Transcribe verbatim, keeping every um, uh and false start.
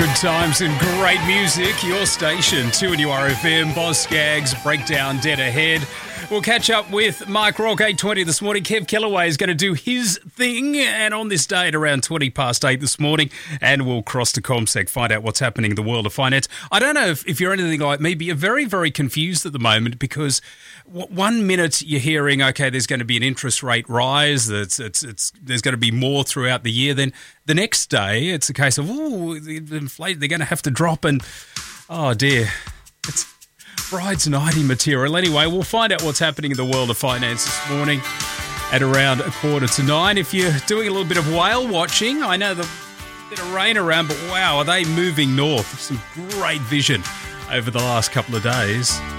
Good times and great music. Your station, two N U R F M, Boz Skaggs, Breakdown, Dead Ahead. We'll catch up with Mike Rock, eight twenty this morning. Kev Kellaway is going to do his thing, and on this day at around twenty past eight this morning, and we'll cross to CommSec, find out what's happening in the world of finance. I don't know if, if you're anything like me, but you're very, very confused at the moment because one minute you're hearing, okay, there's going to be an interest rate rise, it's, it's, it's, there's going to be more throughout the year. Then the next day, it's a case of, oh, the inflation, they're going to have to drop, and oh dear, it's bride's nighty material. Anyway, we'll find out what's happening in the world of finance this morning at around a quarter to nine. If you're doing a little bit of whale watching, I know there's a bit of rain around, but wow, are they moving north? Some great vision over the last couple of days.